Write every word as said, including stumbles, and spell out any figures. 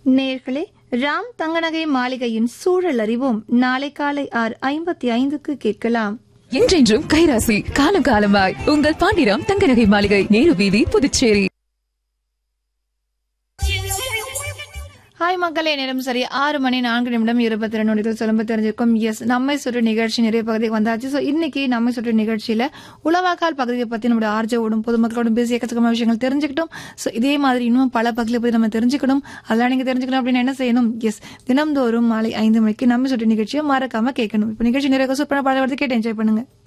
நேர்களே, ராம் தங்கநகை மாளிகையின் சூழல் அறிவோம் நாளை காலை ஆறு ஐம்பத்தி ஐந்துக்கு கேட்கலாம். என்றென்றும் கைராசி காலம் காலமாய் உங்கள் பாண்டிராம் தங்கநகை மாளிகை, நேரு வீதி, புதுச்சேரி. ஹாய் மக்களே, நேரம் சரி ஆறு மணி நான்கு நிமிடம் இருபத்தி ரெண்டு நொடிகள் சொல்லும்ப தெரிஞ்சிருக்கும். எஸ், நம்மை சுற்று நிகழ்ச்சி நிறைய பகுதிக்கு வந்தாச்சு. ஸோ இன்னைக்கு நம்மை சுற்று நிகழ்ச்சியில உளவாக்கால் பகுதியை பத்தி நம்மளோட ஆர்ஜோடும் பொதுமக்களோடும் பேசி எக்கச்சக்கமான விஷயங்கள் தெரிஞ்சுக்கிட்டோம். ஸோ இதே மாதிரி இன்னும் பல பகுதியை பத்தி நம்ம தெரிஞ்சுக்கணும். அதெல்லாம் நீங்க தெரிஞ்சுக்கணும் அப்படின்னு என்ன செய்யணும்? எஸ், தினம்தோறும் மாலை ஐந்து மணிக்கு நம்மை சுற்று நிகழ்ச்சியை மறக்காம கேட்கணும். இப்போ நிகழ்ச்சி நிறைய சூப்பரான பாடல் கேட்டு என்ஜாய் பண்ணுங்க.